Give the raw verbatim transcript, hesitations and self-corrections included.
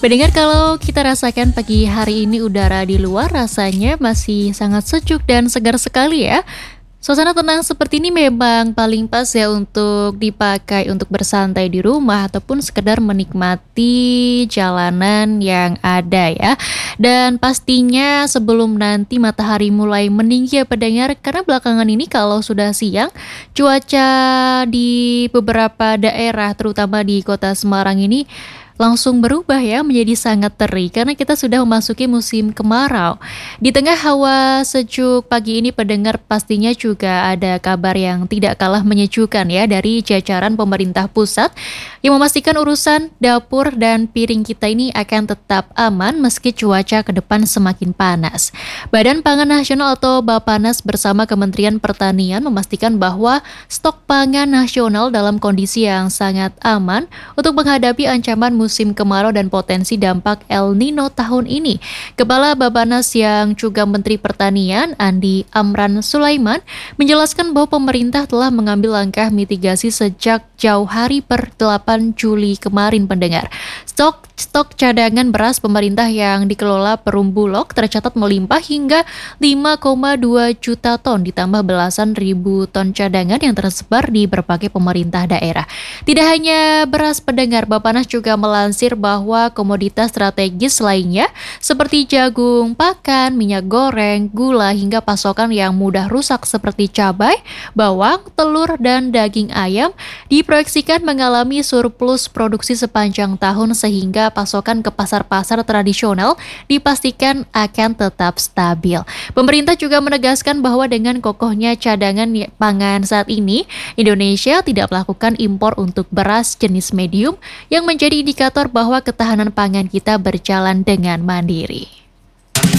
Pendengar, kalau kita rasakan pagi hari ini udara di luar rasanya masih sangat sejuk dan segar sekali ya. Suasana tenang seperti ini memang paling pas ya untuk dipakai untuk bersantai di rumah ataupun sekedar menikmati jalanan yang ada ya. Dan pastinya sebelum nanti matahari mulai meninggi ya pendengar, karena belakangan ini kalau sudah siang, cuaca di beberapa daerah terutama di kota Semarang ini langsung berubah ya menjadi sangat terik karena kita sudah memasuki musim kemarau. Di tengah hawa sejuk pagi ini pendengar, pastinya juga ada kabar yang tidak kalah menyejukkan ya dari jajaran pemerintah pusat yang memastikan urusan dapur dan piring kita ini akan tetap aman meski cuaca ke depan semakin panas. Badan Pangan Nasional atau Bappenas bersama Kementerian Pertanian memastikan bahwa stok pangan nasional dalam kondisi yang sangat aman untuk menghadapi ancaman musim kemarau dan potensi dampak El Nino tahun ini. Kepala Bappenas yang juga Menteri Pertanian, Andi Amran Sulaiman, menjelaskan bahwa pemerintah telah mengambil langkah mitigasi sejak jauh hari per delapan Juli kemarin pendengar. Stok stok cadangan beras pemerintah yang dikelola Perum Bulog tercatat melimpah hingga lima koma dua juta ton ditambah belasan ribu ton cadangan yang tersebar di berbagai pemerintah daerah. Tidak hanya beras pendengar, Bappenas juga melansir bahwa komoditas strategis lainnya seperti jagung, pakan, minyak goreng, gula hingga pasokan yang mudah rusak seperti cabai, bawang, telur, dan daging ayam diproyeksikan mengalami surplus produksi sepanjang tahun sehingga pasokan ke pasar-pasar tradisional dipastikan akan tetap stabil. Pemerintah juga menegaskan bahwa dengan kokohnya cadangan pangan saat ini, Indonesia tidak melakukan impor untuk beras jenis medium yang menjadi indikator bahwa ketahanan pangan kita berjalan dengan mandiri.